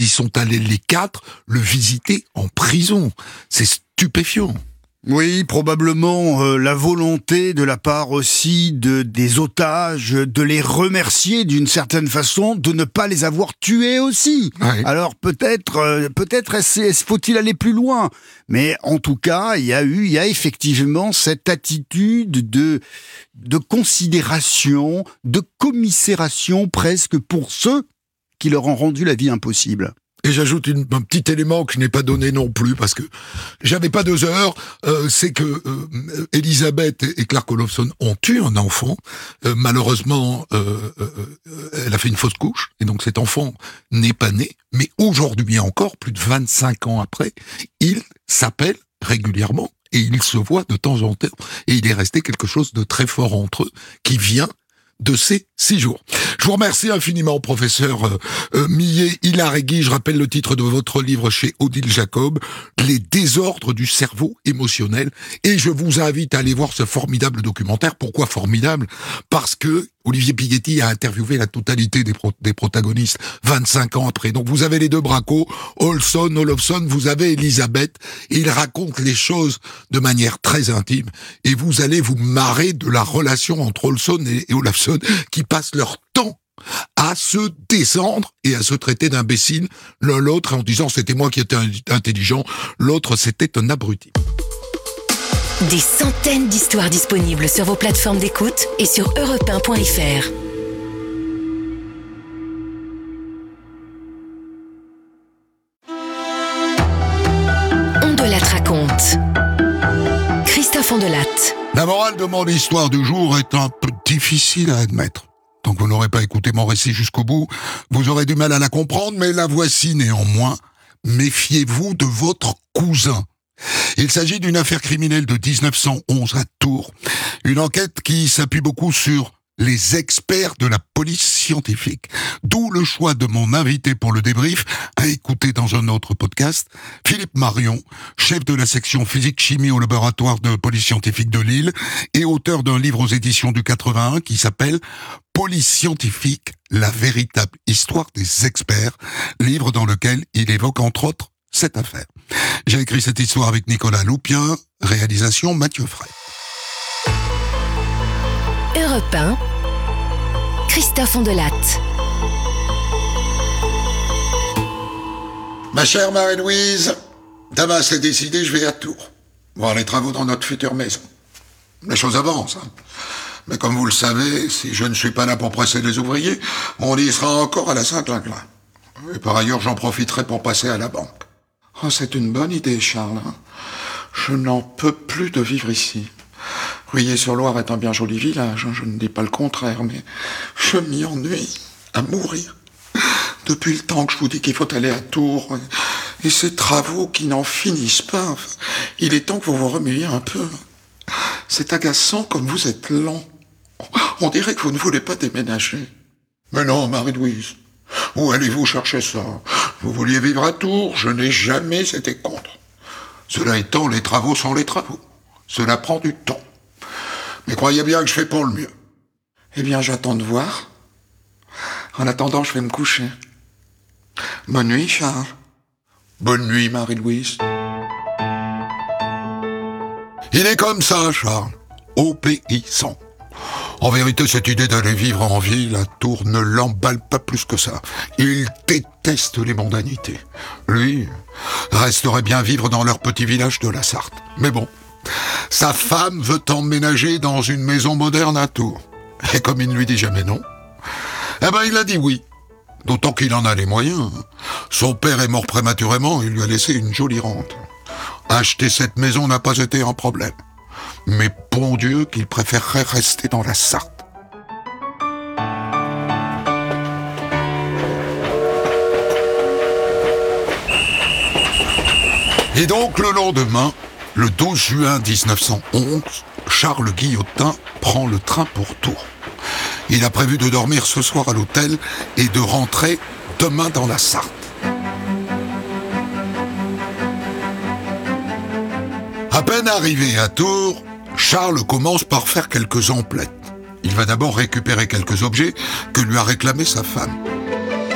ils sont allés les 4 le visiter en prison. C'est stupéfiant. Oui, probablement la volonté de la part aussi des otages de les remercier d'une certaine façon, de ne pas les avoir tués aussi. Ouais. Alors peut-être faut-il aller plus loin. Mais en tout cas, il y a effectivement cette attitude de considération, de commisération presque pour ceux qui leur ont rendu la vie impossible. Et j'ajoute un petit élément que je n'ai pas donné non plus, parce que j'avais pas 2 heures, c'est que Elisabeth et Clark Olofsson ont eu un enfant. Malheureusement, elle a fait une fausse couche, et donc cet enfant n'est pas né. Mais aujourd'hui encore, plus de 25 ans après, ils s'appellent régulièrement, et ils se voient de temps en temps. Et il est resté quelque chose de très fort entre eux, qui vient de ces 6 jours. Je vous remercie infiniment, professeur Millet, Hilaregui. Je rappelle le titre de votre livre chez Odile Jacob, Les désordres du cerveau émotionnel. Et je vous invite à aller voir ce formidable documentaire. Pourquoi formidable ? Parce que Olivier Pigetti a interviewé la totalité des protagonistes 25 ans après. Donc vous avez les 2 bracos, Olofsson, vous avez Elisabeth, et il raconte les choses de manière très intime. Et vous allez vous marrer de la relation entre Olofsson et Olofsson, qui passent leur temps à se descendre et à se traiter d'imbéciles l'un l'autre, en disant c'était moi qui étais intelligent, l'autre c'était un abruti. Des centaines d'histoires disponibles sur vos plateformes d'écoute et sur europe1.fr. On de Latte raconte. Christophe Ondelatte. La morale de mon histoire du jour est un peu difficile à admettre. Tant que vous n'aurez pas écouté mon récit jusqu'au bout, vous aurez du mal à la comprendre, mais la voici néanmoins. Méfiez-vous de votre cousin. Il s'agit d'une affaire criminelle de 1911 à Tours. Une enquête qui s'appuie beaucoup sur les experts de la police scientifique. D'où le choix de mon invité pour le débrief, à écouter dans un autre podcast, Philippe Marion, chef de la section physique-chimie au laboratoire de police scientifique de Lille et auteur d'un livre aux éditions du 81 qui s'appelle « Police scientifique, la véritable histoire des experts », livre dans lequel il évoque entre autres cette affaire. J'ai écrit cette histoire avec Nicolas Loupien, réalisation Mathieu Frey. Europe 1, Christophe Ondelatte. Ma chère Marie-Louise, Damas est décidé, je vais à Tours, voir les travaux dans notre future maison. Les choses avancent, hein. Mais comme vous le savez, si je ne suis pas là pour presser les ouvriers, on y sera encore à la Saint-Clinclin. Et par ailleurs, j'en profiterai pour passer à la banque. Oh, c'est une bonne idée, Charles. Je n'en peux plus de vivre ici. Ruillé-sur-Loire est un bien joli village, je ne dis pas le contraire, mais je m'y ennuie à mourir. Depuis le temps que je vous dis qu'il faut aller à Tours, et ces travaux qui n'en finissent pas, il est temps que vous vous remuiez un peu. C'est agaçant comme vous êtes lent. On dirait que vous ne voulez pas déménager. Mais non, Marie-Louise, où allez-vous chercher ça ? Vous vouliez vivre à Tours, je n'ai jamais été contre. Cela étant, les travaux sont les travaux. Cela prend du temps. Mais croyez bien que je fais pour le mieux. Eh bien, j'attends de voir. En attendant, je vais me coucher. Bonne nuit, Charles. Bonne nuit, Marie-Louise. Il est comme ça, Charles. Obéissant. En vérité, cette idée d'aller vivre en ville à Tours ne l'emballe pas plus que ça. Il déteste les mondanités. Lui resterait bien vivre dans leur petit village de la Sarthe. Mais bon, sa femme veut emménager dans une maison moderne à Tours. Et comme il ne lui dit jamais non, eh ben il a dit oui. D'autant qu'il en a les moyens. Son père est mort prématurément, il lui a laissé une jolie rente. Acheter cette maison n'a pas été un problème. Mais bon Dieu qu'il préférerait rester dans la Sarthe. Et donc le lendemain, le 12 juin 1911, Charles Guillotin prend le train pour Tours. Il a prévu de dormir ce soir à l'hôtel et de rentrer demain dans la Sarthe. À peine arrivé à Tours, Charles commence par faire quelques emplettes. Il va d'abord récupérer quelques objets que lui a réclamés sa femme.